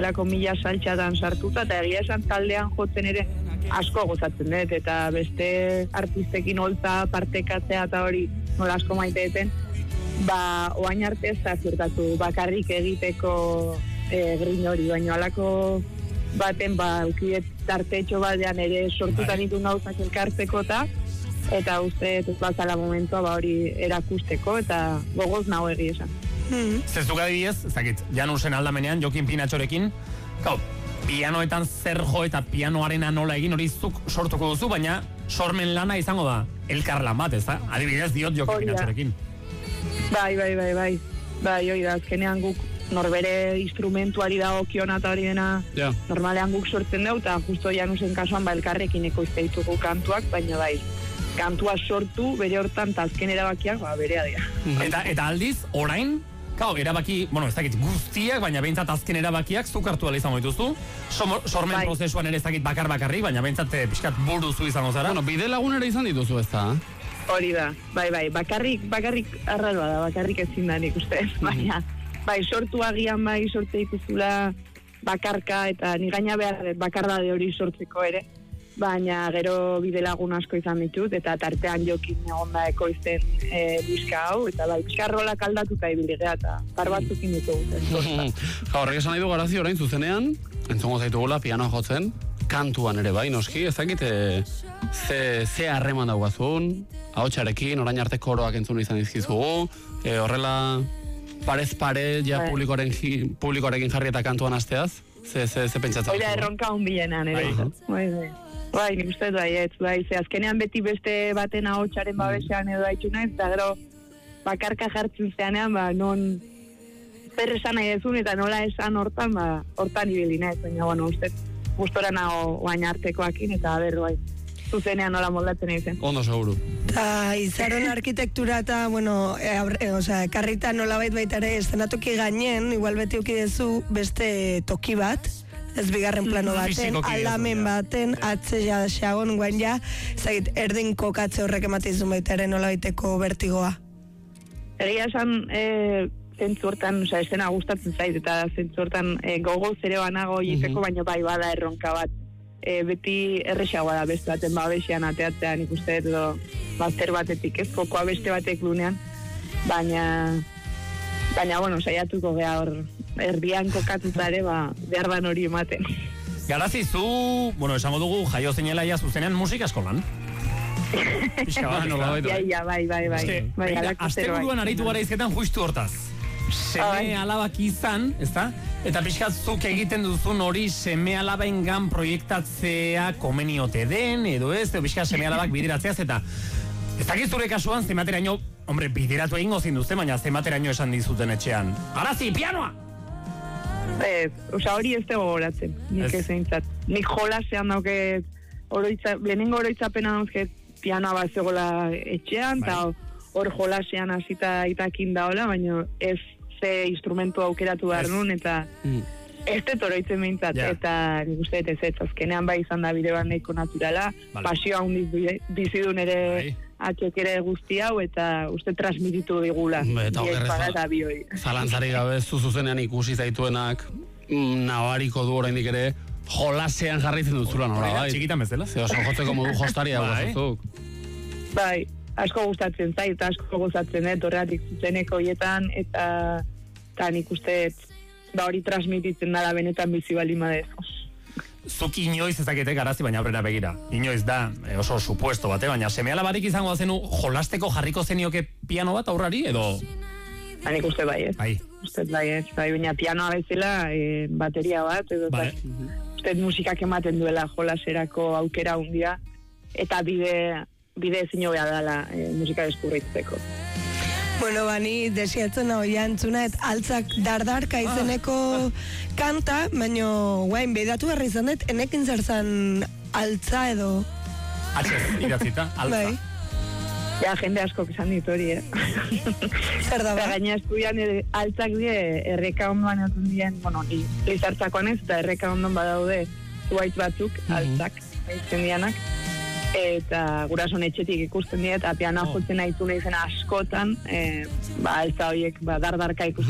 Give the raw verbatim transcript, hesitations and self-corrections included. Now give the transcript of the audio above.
lako mila saltxatan sartuta, eta egia esan taldean jotzen ere asko gozatzen dut, eta beste artistekin holtza partekatzea eta hori nola asko maiteeten, ba, oain arte ez da zirtatu bakarrik egiteko e, grin hori, baina alako baten, ba, ukiet tartetxo batean ere sortutan ditu gauzak elkartzeko eta eta uste ez bazala momentua ba hori erakusteko eta gogoz nago egi esan. Mm-hmm. Zezuk adibidez, ezakit, Janusen aldamenean, Jokin Pinatxorekin, gau, pianoetan zer jo eta pianoaren nola egin hori zuk sortuko duzu, baina sormen lana izango da elkarlan bat, ez da? Adibidez diot Jokin Pinatxorekin. Bai, bai, bai, bai, bai, hori da, azkenean guk norbere instrumentuari dago kiona eta hori dena yeah. Normalean guk sortzen dut, eta justo Janusen kasuan ba elkarrekin ekoizte ditugu kantuak, baina bai, kantua sortu, bere hortan, eta azken erabakiak, ba, berea dira. Eta, eta aldiz, orain, Kau, erabaki, bueno, ez dakit guztiak, baina behintzat azken erabakiak zuk hartu dela izango dituzu. Sormen bai. Prozesuan ere ez dakit bakar-bakarri, baina behintzat pixkat buruzu izango zara. Bueno, bide lagun ere izan dituzu ez da? Hori da, bai, bai, bakarrik, bakarrik arraroa da, bakarrik ezin da nik uste, baina, bai, sortu agian bai, sorte dituzula bakarka, eta ni gaina behar bakardade hori sortzeko ere, baina gero bide lagun asko izan ditut, eta tartean Jokin egon da ekoizten e, diska hau, eta bai, pixkarrolak aldatuta ibiligea, eta par batzukin ditugu. Horrek esan nahi du Garazi orain zuzenean, entzongo zaitugula pianoa jotzen, kantuan ere bai, noski, ez dakit ze, ze harreman daugazun, ahotsarekin, orain arte koroak entzun izan dizkizugu, e, horrela parez pare, ja publikoaren, publikoarekin jarri eta kantuan hasteaz, ze, ze, ze pentsatzen? Oira, erronka honbienan ere. Bai, bai. Bai, nik uste bai, ez, bai, ze azkenean beti beste baten ahotsaren babesean edo haitxu nahi, eta gero bakarka jartzen zeanean, ba, non zer esan nahi dezun, eta nola esan hortan, ba, hortan ibili nahi, baina, bueno, uste, gustora nago baina artekoakin, eta ber, bai, zuzenean nola moldatzen egiten. Ondo seguru. Eta izaron arkitektura eta, bueno, e, e, oza, karrita nola bait baita ere, estenatoki gainen, igual beti ukidezu beste toki bat, ez bigarren plano baten, aldamen baten, atze ja xagon guain ja, zait, erdin kokatze horrek ematizun baita ere nola baiteko bertigoa. Egia esan, e, zentzu hortan, oza, esena gustatzen zait, eta zentzu hortan e, gogo zere banago egiteko, baina bai bada erronka bat. E, beti erresagoa da beste baten babesean ateatzean ikuste, edo bazter batetik, ez, fokoa beste batek lunean, baina, baina, bueno, saiatuko geha hor, erdian kokatuta ere, ba, behar ban hori ematen. Garazi, zu, bueno, esango dugu, jaio zinela ia zuzenean musika eskolan. Pixka bat, nola baitu. Ja, ja, bai, bai, bai. bai Aste buruan aritu gara izketan justu hortaz. Seme alabak izan, ezta? Eta pixkat zuk egiten duzun hori seme alabengan proiektatzea komeniote den, edo ez, edo pixkat seme alabak bideratzeaz, eta ez dakiz zure kasuan, zemateraino, hombre, bideratu egingo zinduzte, baina zemateraino esan dizuten etxean. Garazi, pianoa! Ez, oza, hori ez dago goratzen, nik ez eintzat. Nik jolasean dauke, oroitza, lehenengo oroitzapena dauzket pianoa bat zegoela etxean, eta hor jolasean hasita itakin daola, baina ez ze instrumentu aukeratu behar nun, eta mm. ez dut oroitzen behintzat, yeah. Eta nik uste ez ez, azkenean bai izan da bideoan nahiko naturala, vale. Pasioa hundiz bizidun ere bai. Atxek ere guzti hau, eta uste transmititu digula. Eta okerrez, zalantzari gabe zuzenean ikusi zaituenak, nabariko du oraindik ere, jolasean jarritzen dutzula, nola, bai? Txikitan bezala. Ze oso jotzeko modu jostari hau gozuzuk. Bai, asko gustatzen zait, asko gustatzen dut, horretik zuzeneko hietan, eta eta nik uste, ba hori transmititzen dara benetan bizi balima dezu. Zuk inoiz ezakete Garazi, baina aurrera begira. Inoiz da, oso supuesto bate, baina semeala barik izango zenu jolasteko jarriko zenioke piano bat aurrari, edo? Ba, nik uste bai, ez. Bai. Uste bai, ez. Bai, baina pianoa bezala, e, bateria bat, edo. Bai. Uste musikak ematen duela jolaserako aukera hundia, eta bide, bide ezin hobea dela e, musika deskurritzeko. Bueno, bani desiatzen hau jantzuna, et altzak dardarka izeneko kanta, baina guain behidatu berri izan dut, enekin zerzan altza edo... Atxez, iratzita, altza. Bai. Ja, jende asko izan dit hori, eh? Zer da, ba? Gaina estudian altzak die, erreka ondoan egon dien, bueno, lizartzakoan ez, eta erreka ondoan badaude zuaitz batzuk, altzak, haitzen dianak. Eta gurason etxetik ikusten dira, eta pianoa jotzen nahi zuen izan askotan, e, ba, altza horiek, ba, dardarka ikusten.